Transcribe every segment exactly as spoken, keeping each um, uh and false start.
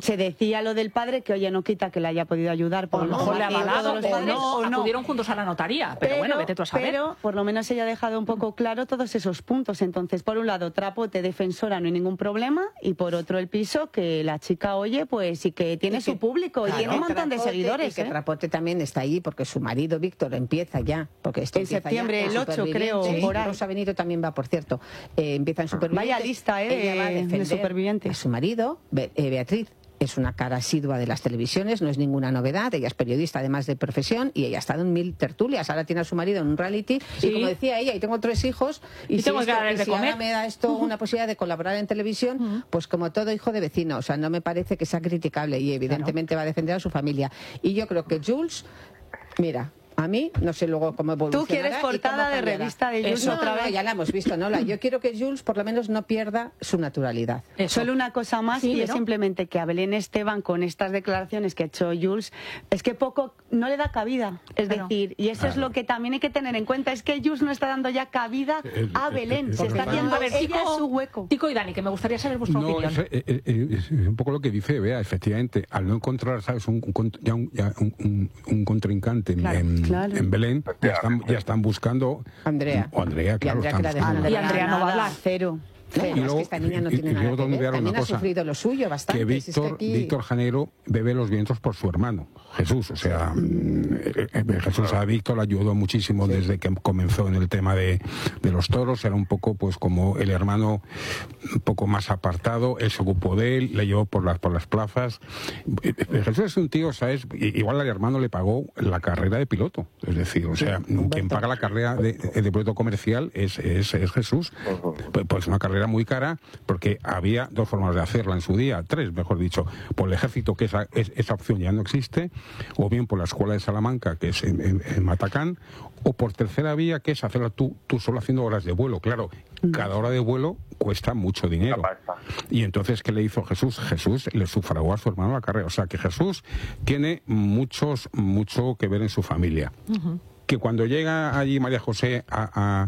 se decía lo del padre, que oye, no quita que le haya podido ayudar. Por o lo mejor le ha avalado, los padres, o, no, o no. acudieron juntos a la notaría. Pero, pero bueno, vete tú a saber. Pero por lo menos ella ha dejado un poco claro todos esos puntos. Entonces, por un lado, trapote, defensora, no hay ningún problema. Y por otro, el piso, que la chica oye, pues, y que tiene y su que, público, claro, y tiene un montón trapote, de seguidores. Y que ¿eh? Trapote también está ahí, porque su marido, Víctor, empieza ya. Porque esto en septiembre, el ocho, creo. Sí, por ahí. Rosa Benito también va, por cierto. Eh, empieza en Supervivientes. Vaya lista, ¿eh? Ella va a defender de Supervivientes. A su marido, Be eh, Beatriz. Es una cara asidua de las televisiones, no es ninguna novedad. Ella es periodista, además de profesión, y ella ha estado en mil tertulias. Ahora tiene a su marido en un reality. Sí. Y como decía ella, y tengo tres hijos, y, y si, tengo esto, que y si ahora me da esto uh-huh. una posibilidad de colaborar en televisión, uh-huh. pues como todo hijo de vecino. O sea, no me parece que sea criticable, y evidentemente claro. va a defender a su familia. Y yo creo que Jules, mira... A mí, no sé luego cómo evolucionará. ¿Tú quieres portada de revista de Jules no, otra no, vez? No, ya la hemos visto, ¿no? La, yo quiero que Jules por lo menos no pierda su naturalidad. Eso. Solo una cosa más, sí, y es ¿no? simplemente que a Belén Esteban, con estas declaraciones que ha hecho Jules, es que poco no le da cabida. Es claro. decir, y eso claro. es lo que también hay que tener en cuenta, es que Jules no está dando ya cabida a Belén. El, el, el, Se está haciendo a ver, ella Tico, su hueco. Tico y Dani, que me gustaría saber vuestra no, opinión. Es, es, es, es un poco lo que dice Bea, efectivamente. Al no encontrar, ¿sabes? Un, un, ya un, ya un, un, un contrincante claro, en, claro. en Belén, ya están, ya están buscando Andrea o Andrea, claro, y Andrea, están buscando. Y Andrea no va a hablar. Cero. No, y luego, es que esta niña no tiene y, nada y que ver. También ha cosa, sufrido lo suyo bastante. Que Víctor, si es que aquí... Víctor Janero bebe los vientos por su hermano, Jesús. O sea, eh, eh, Jesús a Víctor le ayudó muchísimo sí. desde que comenzó en el tema de, de los toros. Era un poco pues como el hermano un poco más apartado. Él se ocupó de él, le llevó por las, por las plazas. Eh, eh, Jesús es un tío, ¿sabes? Igual al hermano le pagó la carrera de piloto. Es decir, o sea, sí, quien paga la carrera de, de piloto comercial es, es, es Jesús. Pues, pues una carrera muy cara, porque había dos formas de hacerla en su día, tres, mejor dicho, por el ejército, que esa, es, esa opción ya no existe, o bien por la escuela de Salamanca, que es en, en, en Matacán, o por tercera vía, que es hacerla tú, tú solo haciendo horas de vuelo. Claro, cada hora de vuelo cuesta mucho dinero. Y entonces, ¿qué le hizo Jesús? Jesús le sufragó a su hermano la carrera. O sea, que Jesús tiene muchos, mucho que ver en su familia. Uh-huh. Que cuando llega allí María José a... a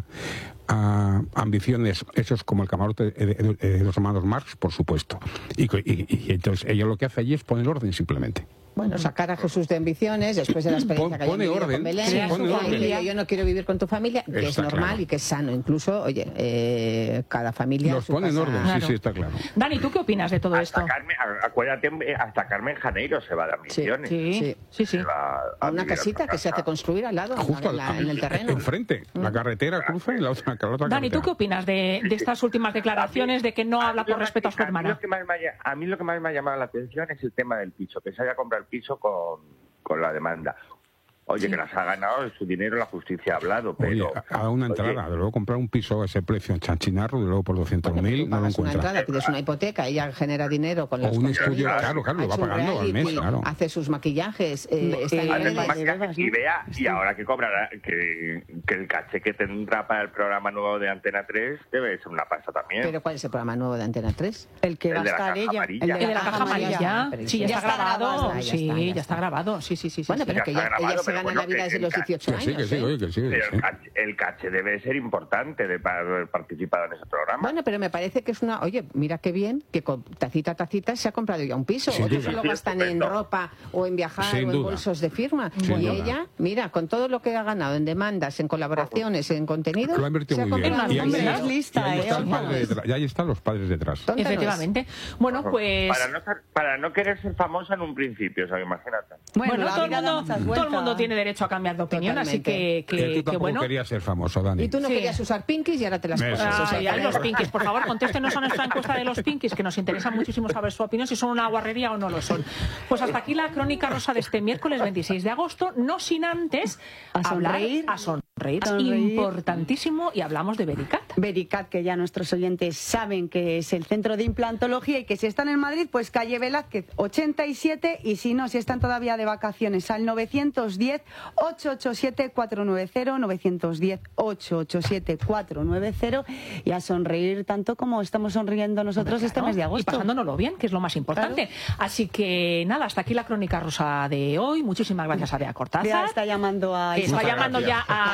a ambiciones, eso es como el camarote de, de, de los hermanos Marx, por supuesto. Y, y, y entonces ella lo que hace allí es poner orden simplemente. Bueno, sacar a Jesús de ambiciones después de la experiencia Pon, que haya vivido con Belén, sí, pone su orden. familia, yo no quiero vivir con tu familia, que está es normal claro. y que es sano. Incluso, oye, eh, cada familia... Los pone en orden, claro. sí, sí, está claro. Dani, ¿tú qué opinas de todo hasta esto? Carmen, acuérdate, hasta Carmen Janeiro se va de ambiciones. Sí, sí, sí. sí. A, a una casita que se hace construir al lado, justo en, la, al, en el terreno. Enfrente, mm. la carretera cruza y la otra, la otra Dani, carretera. ¿tú qué opinas de, de estas últimas declaraciones de que no habla por respeto a su hermana? A mí lo que más me ha llamado la atención es el tema del piso, que se haya comprado el piso con... con la demanda. Oye, sí. que las ha ganado, su dinero la justicia ha hablado, pero... Oye, a una entrada, oye, de luego comprar un piso a ese precio en Chanchinarro, de luego por doscientos mil, no lo encuentra. Una entrada, pides una hipoteca, ella genera dinero con o los... un estudio, claro, claro, lo va pagando al mes, claro. Hace sus maquillajes, eh, está eh, en el maquillajes y vea, y ahora que cobrará, que, que el caché que tendrá para el programa nuevo de Antena tres debe ser una pasta también. ¿Pero cuál es el programa nuevo de Antena tres? El que el va a estar ella. Amarilla. El de la caja amarilla. Sí, ya, ya está grabado. Ya sí, está, ya, ya está grabado. Sí, sí, sí. Bueno, pero que ella, ella se gana la vida desde los dieciocho años. Sí, que sí, oye, que sí. Pero el caché, el caché debe ser importante de haber participado en ese programa. Bueno, pero me parece que es una... Oye, mira qué bien que con tacita a tacita se ha comprado ya un piso. Sin Otros duda. solo gastan en ropa o en viajar Sin o en duda. bolsos de firma. Sin y duda. ella, mira, con todo lo que ha ganado en demandas, en colaboraciones, en contenido... Lo ha invertido muy bien. Y ahí, es lista, y ahí, eh, está el padre detrás, y ahí están los padres detrás. Tonta efectivamente. No bueno, pues... Para no, ser, para no querer ser famosa en un principio, o sea, imagínate. Bueno, bueno todo, el mundo, todo el mundo tiene derecho a cambiar de opinión, Totalmente. así que, que, Tú que tampoco bueno... quería ser famoso, Dani. Y tú no Sí. querías usar pinkies y ahora te las Eso. pones. Ah, O sea, ya, que- los pinkies, por favor, contéstenos a nuestra encuesta de los pinkies, que nos interesa muchísimo saber su opinión, si son una guarrería o no lo son. Pues hasta aquí la crónica rosa de este miércoles veintiséis de agosto, no sin antes A hablar, sonreír. a sonreír, Sonreír. importantísimo, y hablamos de Vericat. Vericat, que ya nuestros oyentes saben que es el centro de implantología y que si están en Madrid, pues calle Velázquez ochenta y siete, y si no, si están todavía de vacaciones, al novecientos diez, ochocientos ochenta y siete, cuatrocientos noventa, novecientos diez, ochocientos ochenta y siete, cuatrocientos noventa, y a sonreír tanto como estamos sonriendo nosotros Hombre, este claro, mes de agosto. Y pasándonoslo bien, que es lo más importante. Claro. Así que nada, hasta aquí la crónica rosa de hoy. Muchísimas gracias a Bea Cortázar. Ya está llamando a... Está Muchas llamando gracias. ya a, A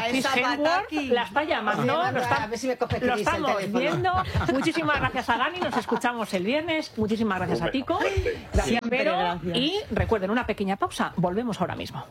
Chris Hemsworth la está llamando, Oye, lo, está, a ver si me coge lo Chris el estamos teléfono. viendo. Muchísimas gracias a Dani, nos escuchamos el viernes. Muchísimas gracias a Tico. Siempre Siempre, gracias. y recuerden, una pequeña pausa, volvemos ahora mismo.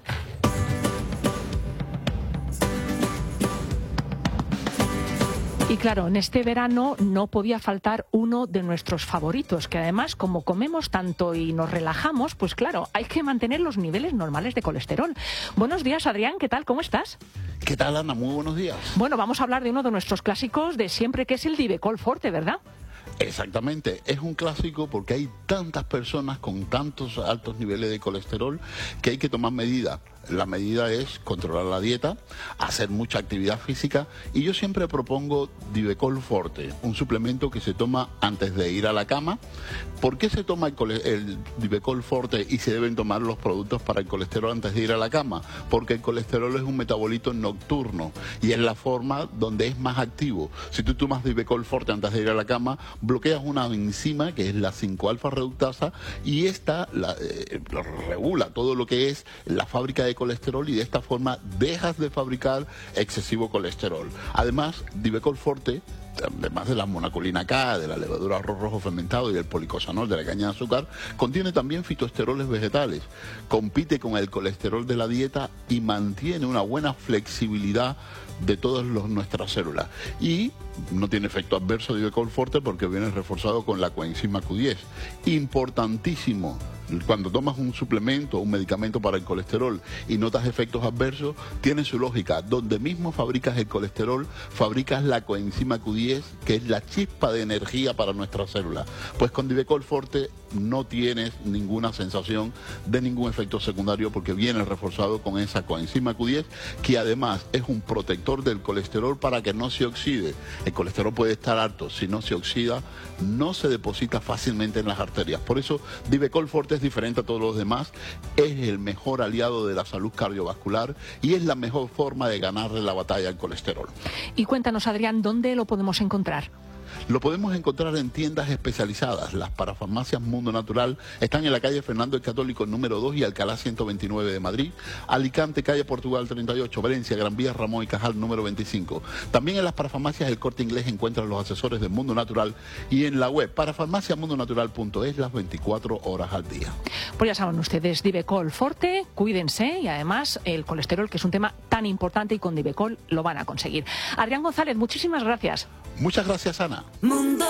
Y claro, en este verano no podía faltar uno de nuestros favoritos, que además, como comemos tanto y nos relajamos, pues claro, hay que mantener los niveles normales de colesterol. Buenos días, Adrián, ¿qué tal? ¿Cómo estás? ¿Qué tal, Ana? Muy buenos días. Bueno, vamos a hablar de uno de nuestros clásicos de siempre, que es el Divecol Forte, ¿verdad? Exactamente, es un clásico porque hay tantas personas con tantos altos niveles de colesterol que hay que tomar medidas. La medida es controlar la dieta, hacer mucha actividad física, y yo siempre propongo Divecol Forte, un suplemento que se toma antes de ir a la cama. ¿Por qué se toma el, cole- el Divecol Forte y se deben tomar los productos para el colesterol antes de ir a la cama? Porque el colesterol es un metabolito nocturno y es la forma donde es más activo. Si tú tomas Divecol Forte antes de ir a la cama, bloqueas una enzima que es la cinco alfa reductasa, y esta la, eh, lo regula todo lo que es la fábrica de colesterol, y de esta forma dejas de fabricar excesivo colesterol. Además, Divecol Forte, además de la monacolina K, de la levadura arroz rojo fermentado y el policosanol de la caña de azúcar, contiene también fitoesteroles vegetales, compite con el colesterol de la dieta y mantiene una buena flexibilidad de todas los, nuestras células. Y no tiene efecto adverso Divecol Forte porque viene reforzado con la coenzima Q diez. Importantísimo, cuando tomas un suplemento o un medicamento para el colesterol y notas efectos adversos, tiene su lógica. Donde mismo fabricas el colesterol, fabricas la coenzima Q diez, que es la chispa de energía para nuestras células. Pues con Divecol Forte no tienes ninguna sensación de ningún efecto secundario porque viene reforzado con esa coenzima Q diez, que además es un protector del colesterol para que no se oxide. El colesterol puede estar alto, si no se oxida, no se deposita fácilmente en las arterias. Por eso Divecol Forte es diferente a todos los demás, es el mejor aliado de la salud cardiovascular y es la mejor forma de ganarle la batalla al colesterol. Y cuéntanos, Adrián, ¿dónde lo podemos encontrar? Lo podemos encontrar en tiendas especializadas. Las parafarmacias Mundo Natural están en la calle Fernando el Católico número dos y Alcalá ciento veintinueve de Madrid, Alicante, calle Portugal treinta y ocho, Valencia, Gran Vía, Ramón y Cajal número veinticinco. También en las parafarmacias El Corte Inglés encuentran los asesores de Mundo Natural, y en la web parafarmacia mundo natural punto es las veinticuatro horas al día. Pues ya saben ustedes, Divecol Forte, cuídense, y además el colesterol, que es un tema tan importante, y con Divecol lo van a conseguir. Adrián González, muchísimas gracias. Muchas gracias, Ana. Mundo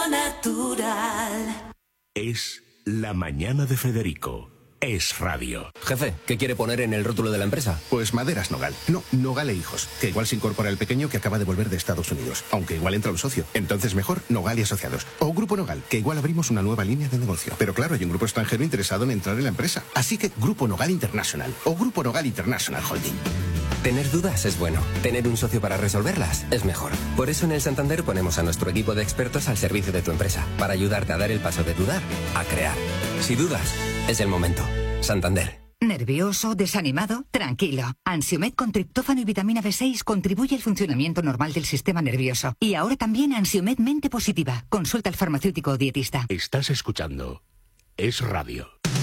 Natural. Es La Mañana de Federico. Es radio. Jefe, ¿qué quiere poner en el rótulo de la empresa? Pues Maderas Nogal. No, Nogal e Hijos. Que igual se incorpora el pequeño que acaba de volver de Estados Unidos. Aunque igual entra un socio. Entonces mejor Nogal y Asociados. O Grupo Nogal, que igual abrimos una nueva línea de negocio. Pero claro, hay un grupo extranjero interesado en entrar en la empresa. Así que Grupo Nogal International. O Grupo Nogal International Holding. Tener dudas es bueno. Tener un socio para resolverlas es mejor. Por eso en el Santander ponemos a nuestro equipo de expertos al servicio de tu empresa. Para ayudarte a dar el paso de dudar a crear. Si dudas, es el momento. Santander. ¿Nervioso? ¿Desanimado? Tranquilo. Ansiomed con triptófano y vitamina B seis contribuye al funcionamiento normal del sistema nervioso. Y ahora también Ansiomed Mente Positiva. Consulta al farmacéutico o dietista. Estás escuchando Es radio.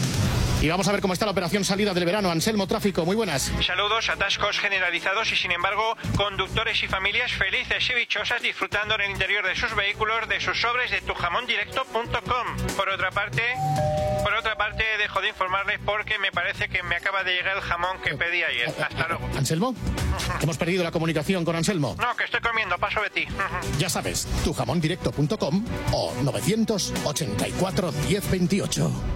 Y vamos a ver cómo está la operación salida del verano. Anselmo Tráfico, muy buenas. Saludos, atascos generalizados y sin embargo conductores y familias felices y dichosas disfrutando en el interior de sus vehículos de sus sobres de tu jamón directo punto com. Por otra parte, por otra parte dejo de informarles porque me parece que me acaba de llegar el jamón que pedí ayer. Hasta luego. ¿Anselmo? Hemos perdido la comunicación con Anselmo. No, que estoy comiendo, paso de ti. Ya sabes, tu jamón directo punto com o novecientos ochenta y cuatro diez veintiocho.